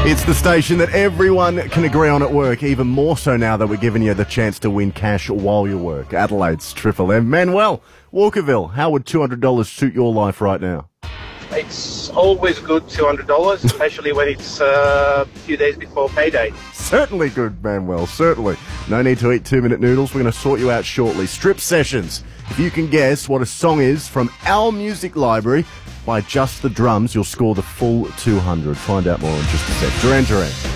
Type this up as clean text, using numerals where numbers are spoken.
It's the station that everyone can agree on at work, even more so now that we're giving you the chance to win cash while you work. Adelaide's Triple M. Manuel, Walkerville, how would $200 suit your life right now? It's always good, $200, especially when it's a few days before payday. Certainly good, Manuel, certainly. No need to eat 2-minute noodles. We're going to sort you out shortly. Strip Sessions. If you can guess what a song is from our music library by just the drums, you'll score the full 200. Find out more in just a sec. Duran Duran.